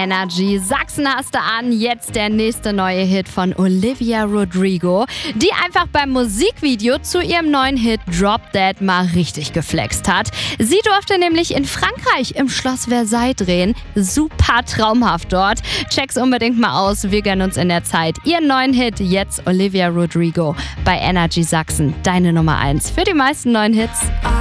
Energy. Sachsen hast du an, jetzt der nächste neue Hit von Olivia Rodrigo, die einfach beim Musikvideo zu ihrem neuen Hit Drop Dead mal richtig geflext hat. Sie durfte nämlich in Frankreich im Schloss Versailles drehen. Super traumhaft dort. Check's unbedingt mal aus, wir gönnen uns in der Zeit ihren neuen Hit, jetzt Olivia Rodrigo bei Energy Sachsen. Deine Nummer 1 für die meisten neuen Hits.